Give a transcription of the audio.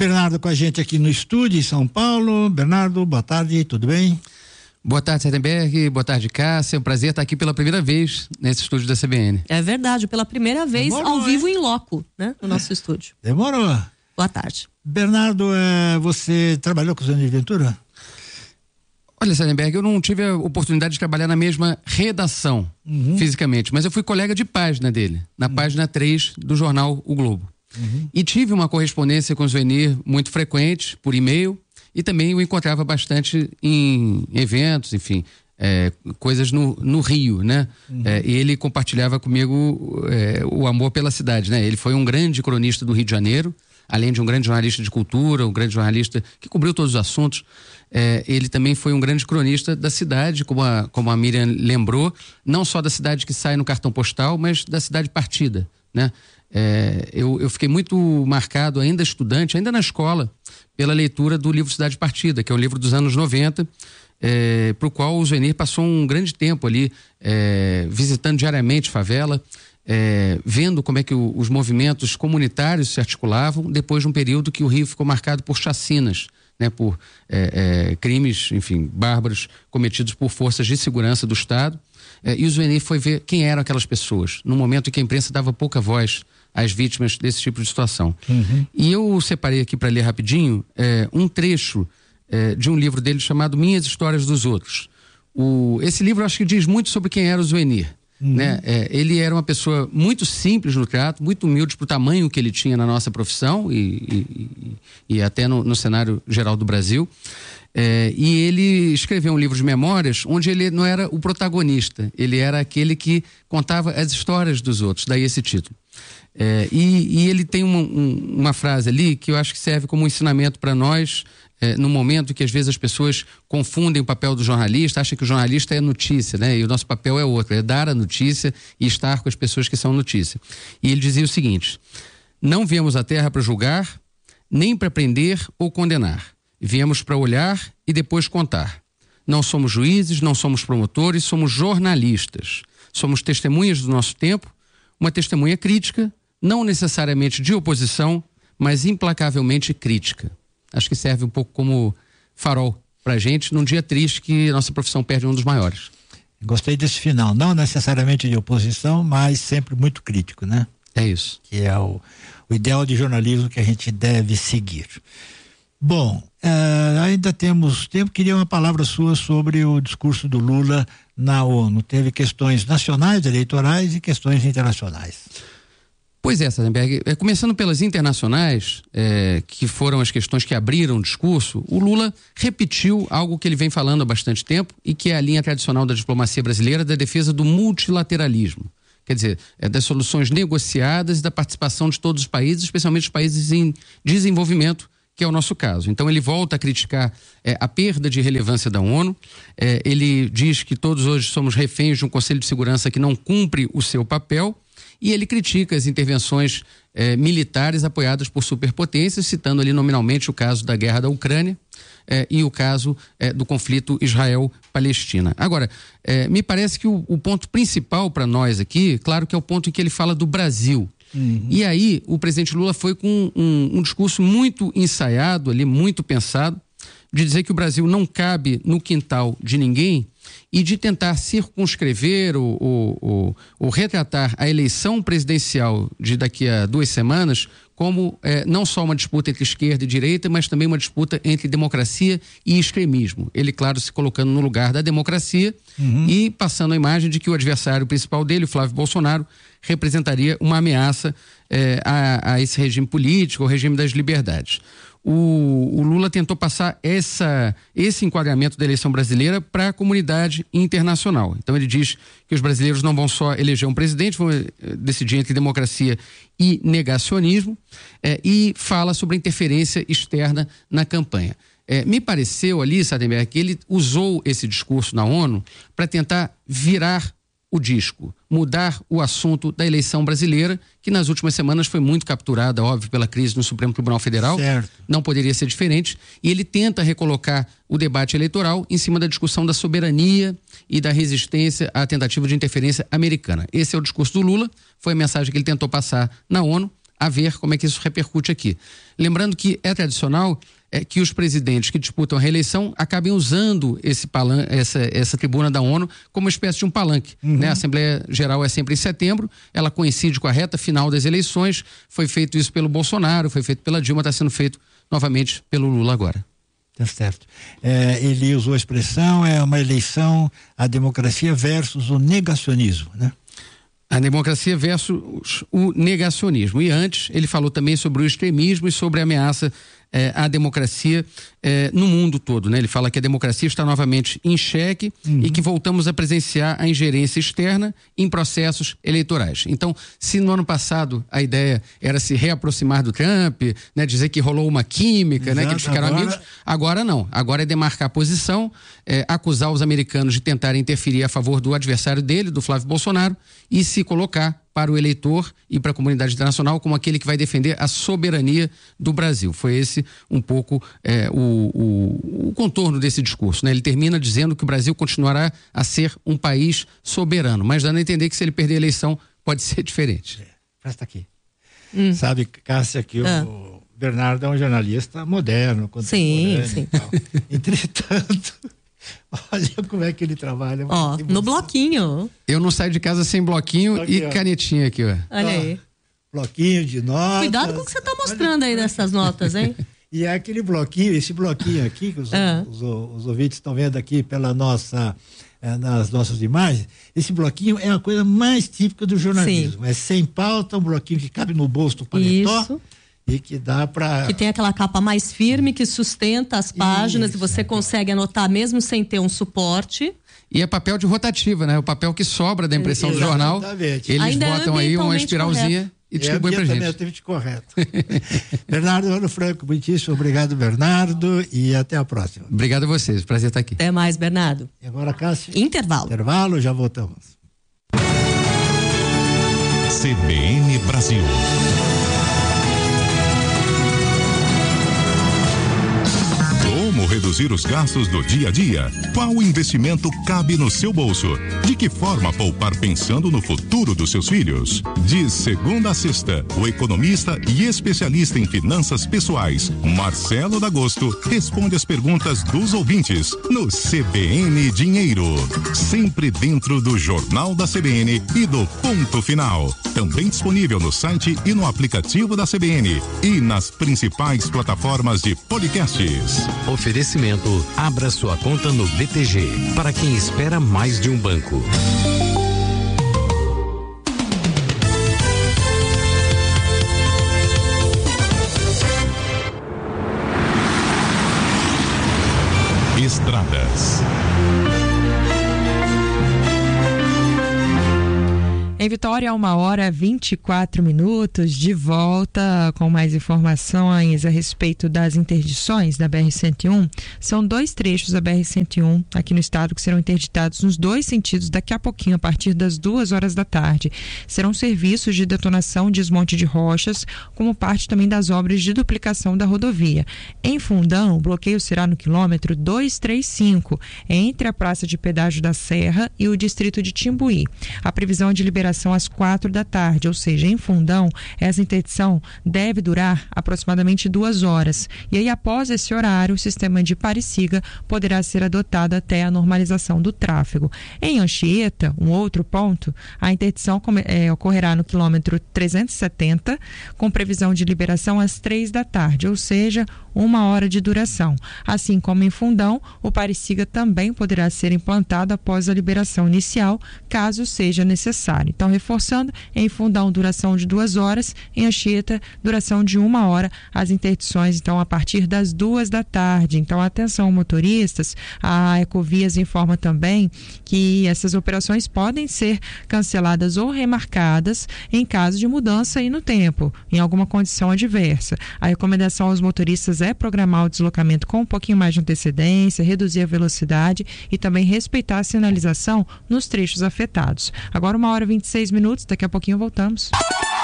Bernardo com a gente aqui no estúdio em São Paulo. Bernardo, boa tarde, tudo bem? Boa tarde, Serdenberg. Boa tarde, Cássia. É um prazer estar aqui pela primeira vez nesse estúdio da CBN. É verdade, pela primeira vez ao vivo em loco, né? No nosso estúdio. Demorou. Boa tarde. Bernardo, você trabalhou com o Zé Ventura? Olha, Serdenberg, eu não tive a oportunidade de trabalhar na mesma redação, fisicamente, mas eu fui colega de página dele, na página 3 do jornal O Globo. E tive uma correspondência com o Zuenir muito frequente, por e-mail, e também o encontrava bastante em eventos, enfim, coisas no Rio, né? E ele compartilhava comigo o amor pela cidade, né? Ele foi um grande cronista do Rio de Janeiro, além de um grande jornalista de cultura, um grande jornalista que cobriu todos os assuntos. Ele também foi um grande cronista da cidade, como a Miriam lembrou, não só da cidade que sai no cartão postal, mas da cidade partida, né? Eu fiquei muito marcado, ainda estudante, ainda na escola, pela leitura do livro Cidade Partida, que é um livro dos anos 90, para o qual o Zuenir passou um grande tempo ali, visitando diariamente favela, vendo como é que os movimentos comunitários se articulavam depois de um período que o Rio ficou marcado por chacinas, né, por crimes, enfim, bárbaros cometidos por forças de segurança do Estado. E o Zuenir foi ver quem eram aquelas pessoas, no momento em que a imprensa dava pouca voz às vítimas desse tipo de situação. E eu separei aqui para ler rapidinho um trecho de um livro dele chamado Minhas Histórias dos Outros. Esse livro eu acho que diz muito sobre quem era o Zuenir. Né? Ele era uma pessoa muito simples no trato, muito humilde para o tamanho que ele tinha na nossa profissão e até no cenário geral do Brasil. E ele escreveu um livro de memórias onde ele não era o protagonista, ele era aquele que contava as histórias dos outros, daí esse título. E ele tem uma frase ali que eu acho que serve como um ensinamento para nós, no momento que às vezes as pessoas confundem o papel do jornalista, acham que o jornalista é notícia, né? E o nosso papel é outro, é dar a notícia e estar com as pessoas que são notícia. E ele dizia o seguinte: não viemos à Terra para julgar, nem para prender ou condenar. Viemos para olhar e depois contar. Não somos juízes, não somos promotores, somos jornalistas. Somos testemunhas do nosso tempo, uma testemunha crítica, não necessariamente de oposição, mas implacavelmente crítica. Acho que serve um pouco como farol pra gente num dia triste que nossa profissão perde um dos maiores. Gostei desse final, não necessariamente de oposição, mas sempre muito crítico, né? É isso. Que é o ideal de jornalismo que a gente deve seguir. Bom, ainda temos tempo, queria uma palavra sua sobre o discurso do Lula na ONU. Teve questões nacionais, eleitorais e questões internacionais. Pois é, Serdenberg, começando pelas internacionais, que foram as questões que abriram o discurso, o Lula repetiu algo que ele vem falando há bastante tempo e que é a linha tradicional da diplomacia brasileira, da defesa do multilateralismo. Quer dizer, das soluções negociadas e da participação de todos os países, especialmente os países em desenvolvimento, que é o nosso caso. Então ele volta a criticar a perda de relevância da ONU, ele diz que todos hoje somos reféns de um Conselho de Segurança que não cumpre o seu papel, e ele critica as intervenções militares apoiadas por superpotências, citando ali nominalmente o caso da guerra da Ucrânia e o caso do conflito Israel-Palestina. Agora, me parece que o ponto principal para nós aqui, claro que é o ponto em que ele fala do Brasil. E aí o presidente Lula foi com um discurso muito ensaiado ali, muito pensado, de dizer que o Brasil não cabe no quintal de ninguém e de tentar circunscrever ou retratar a eleição presidencial de daqui a 2 semanas como não só uma disputa entre esquerda e direita, mas também uma disputa entre democracia e extremismo. Ele, claro, se colocando no lugar da democracia e passando a imagem de que o adversário principal dele, o Flávio Bolsonaro, representaria uma ameaça a esse regime político, o regime das liberdades. O Lula tentou passar esse enquadramento da eleição brasileira para a comunidade internacional. Então ele diz que os brasileiros não vão só eleger um presidente, vão decidir entre democracia e negacionismo, e fala sobre a interferência externa na campanha. Me pareceu ali, Serdenberg, que ele usou esse discurso na ONU para tentar virar o disco, mudar o assunto da eleição brasileira, que nas últimas semanas foi muito capturada, óbvio, pela crise no Supremo Tribunal Federal. Certo. Não poderia ser diferente. E ele tenta recolocar o debate eleitoral em cima da discussão da soberania e da resistência à tentativa de interferência americana. Esse é o discurso do Lula, foi a mensagem que ele tentou passar na ONU. a ver como é que isso repercute aqui. Lembrando que é tradicional que os presidentes que disputam a reeleição acabem usando essa tribuna da ONU como uma espécie de um palanque. Né? A Assembleia Geral é sempre em setembro, ela coincide com a reta final das eleições, foi feito isso pelo Bolsonaro, foi feito pela Dilma, está sendo feito novamente pelo Lula agora. Tá certo. Ele usou a expressão, é uma eleição, a democracia versus o negacionismo, né? A democracia versus o negacionismo. E antes, ele falou também sobre o extremismo e sobre a ameaça à democracia no mundo todo, né? Ele fala que a democracia está novamente em xeque e que voltamos a presenciar a ingerência externa em processos eleitorais. Então, se no ano passado a ideia era se reaproximar do Trump, né? Dizer que rolou uma química, né? Que eles ficaram amigos, agora não. Agora é demarcar a posição, acusar os americanos de tentarem interferir a favor do adversário dele, do Flávio Bolsonaro, e se colocar para o eleitor e para a comunidade internacional como aquele que vai defender a soberania do Brasil. Foi esse um pouco o contorno desse discurso, né? Ele termina dizendo que o Brasil continuará a ser um país soberano, mas dando a entender que se ele perder a eleição pode ser diferente. Presta aqui. Sabe, Cássia, que o Bernardo é um jornalista moderno, contemporâneo. Sim. E tal. Entretanto, olha como é que ele trabalha. No bloquinho. Eu não saio de casa sem bloquinho aqui, e canetinha aqui, ó. Olha aí. Bloquinho de notas. Cuidado com o que você está mostrando aí dessas notas, hein? E é aquele bloquinho, esse bloquinho aqui, que os ouvintes estão vendo aqui pela nas nossas imagens, esse bloquinho é a coisa mais típica do jornalismo. Sim. É sem pauta, um bloquinho que cabe no bolso do paletó. Isso. E que dá para... Que tem aquela capa mais firme, que sustenta as páginas e você consegue anotar mesmo sem ter um suporte. E é papel de rotativa, né? O papel que sobra da impressão do jornal. Eles ainda botam aí uma espiralzinha e distribuem pra gente. É correto. Bernardo Ouro Franco, muitíssimo obrigado, Bernardo, e até a próxima. Obrigado a vocês, prazer estar aqui. Até mais, Bernardo. E agora, Cássio? Intervalo, já voltamos. CBN Brasil. Como reduzir os gastos do dia a dia? Qual investimento cabe no seu bolso? De que forma poupar pensando no futuro dos seus filhos? De segunda a sexta, o economista e especialista em finanças pessoais, Marcelo D'Agosto, responde as perguntas dos ouvintes no CBN Dinheiro. Sempre dentro do Jornal da CBN e do Ponto Final. Também disponível no site e no aplicativo da CBN e nas principais plataformas de podcasts. Oferecimento: abra sua conta no BTG, para quem espera mais de um banco. Estradas. Em Vitória, 1h24, de volta com mais informações a respeito das interdições da BR-101. São 2 trechos da BR-101 aqui no estado que serão interditados nos 2 sentidos daqui a pouquinho, a partir das 2h da tarde. Serão serviços de detonação e desmonte de rochas, como parte também das obras de duplicação da rodovia. Em Fundão, o bloqueio será no quilômetro 235, entre a Praça de Pedágio da Serra e o distrito de Timbuí. A previsão é de liberação às 4 da tarde, ou seja, em Fundão, essa interdição deve durar aproximadamente 2 horas. E aí, após esse horário, o sistema de pare-siga poderá ser adotado até a normalização do tráfego. Em Anchieta, um outro ponto, a interdição ocorrerá no quilômetro 370, com previsão de liberação às 3 da tarde, ou seja, 1 hora de duração. Assim como em Fundão, o pare-siga também poderá ser implantado após a liberação inicial, caso seja necessário. Então, reforçando, em Fundão, duração de 2 horas, em Anchieta, duração de 1 hora, as interdições, então, a partir das 2 da tarde. Então, atenção, motoristas, a Ecovias informa também que essas operações podem ser canceladas ou remarcadas em caso de mudança aí no tempo, em alguma condição adversa. A recomendação aos motoristas é programar o deslocamento com um pouquinho mais de antecedência, reduzir a velocidade e também respeitar a sinalização nos trechos afetados. Agora 1h26, daqui a pouquinho voltamos.